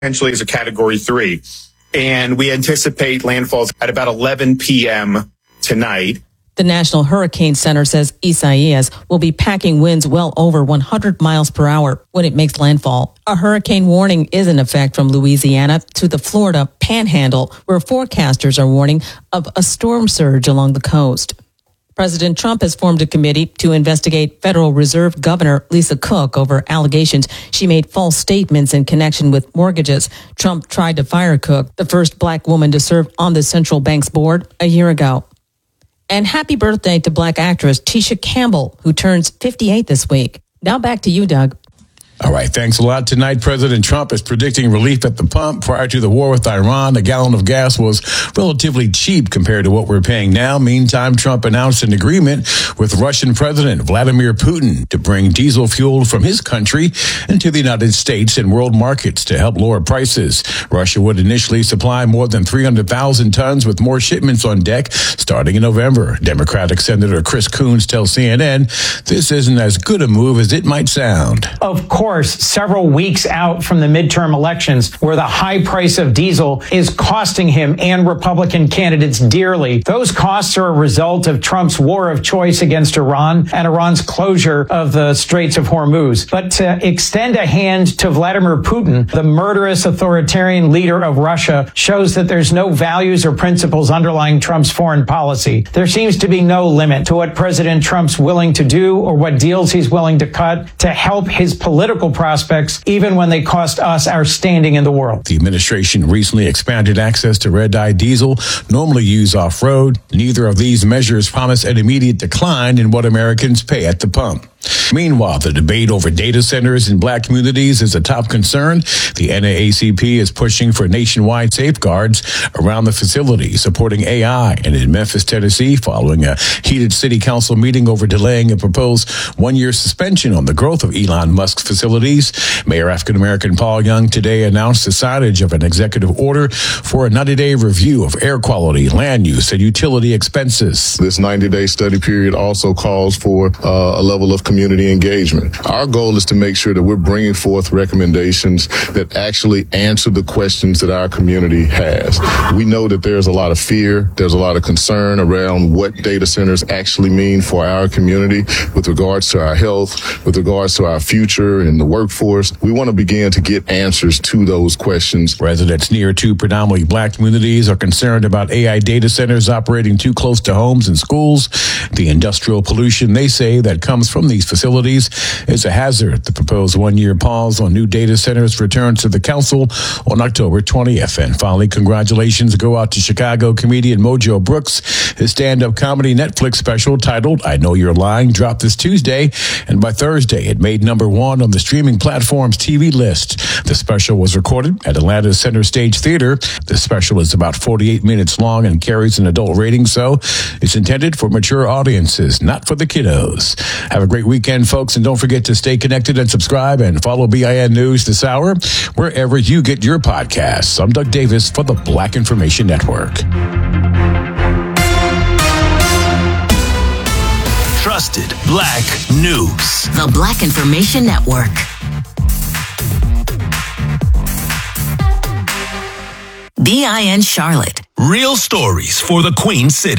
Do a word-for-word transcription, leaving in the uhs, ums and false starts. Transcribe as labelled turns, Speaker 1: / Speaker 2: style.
Speaker 1: potentially as a category three. And we anticipate landfalls at about eleven p.m. tonight.
Speaker 2: The National Hurricane Center says Isaias will be packing winds well over one hundred miles per hour when it makes landfall. A hurricane warning is in effect from Louisiana to the Florida Panhandle, where forecasters are warning of a storm surge along the coast. President Trump has formed a committee to investigate Federal Reserve Governor Lisa Cook over allegations she made false statements in connection with mortgages. Trump tried to fire Cook, the first black woman to serve on the central bank's board, a year ago. And happy birthday to black actress Tisha Campbell, who turns fifty-eight this week. Now back to you, Doug.
Speaker 3: All right, thanks a lot. Tonight, President Trump is predicting relief at the pump. Prior to the war with Iran, a gallon of gas was relatively cheap compared to what we're paying now. Meantime, Trump announced an agreement with Russian President Vladimir Putin to bring diesel fuel from his country into the United States and world markets to help lower prices. Russia would initially supply more than three hundred thousand tons, with more shipments on deck starting in November. Democratic Senator Chris Coons tells C N N this isn't as good a move as it might sound.
Speaker 4: Of course. Several weeks out from the midterm elections, where the high price of diesel is costing him and Republican candidates dearly. Those costs are a result of Trump's war of choice against Iran and Iran's closure of the Straits of Hormuz. But to extend a hand to Vladimir Putin, the murderous authoritarian leader of Russia, shows that there's no values or principles underlying Trump's foreign policy. There seems to be no limit to what President Trump's willing to do or what deals he's willing to cut to help his political prospects, even when they cost us our standing in the world.
Speaker 3: The administration recently expanded access to red-dye diesel, normally used off-road. Neither of these measures promise an immediate decline in what Americans pay at the pump. Meanwhile, the debate over data centers in black communities is a top concern. The N double A C P is pushing for nationwide safeguards around the facility, supporting A I. And in Memphis, Tennessee, following a heated city council meeting over delaying a proposed one-year suspension on the growth of Elon Musk's facilities, Mayor African-American Paul Young today announced the signage of an executive order for a ninety-day review of air quality, land use, and utility expenses.
Speaker 5: This ninety-day study period also calls for uh, a level of community engagement. Our goal is to make sure that we're bringing forth recommendations that actually answer the questions that our community has. We know that there's a lot of fear, there's a lot of concern around what data centers actually mean for our community with regards to our health, with regards to our future and the workforce. We want to begin to get answers to those questions.
Speaker 3: Residents near two predominantly black communities are concerned about A I data centers operating too close to homes and schools. The industrial pollution, they say, that comes from these facilities is a hazard. The proposed one-year pause on new data centers returns to the council on October twentieth. And finally, congratulations go out to Chicago comedian Mojo Brooks. His stand-up comedy Netflix special titled I Know You're Lying dropped this Tuesday, and by Thursday it made number one on the streaming platform's T V list. The special was recorded at Atlanta's Center Stage Theater. The special is about forty-eight minutes long and carries an adult rating, so it's intended for mature audiences, not for the kiddos. Have a great weekend, folks, and don't forget to stay connected and subscribe and follow B I N News this hour wherever you get your podcasts. I'm Doug Davis for the Black Information Network.
Speaker 6: Trusted Black News.
Speaker 7: The Black Information Network. B I N Charlotte.
Speaker 6: Real stories for the Queen City.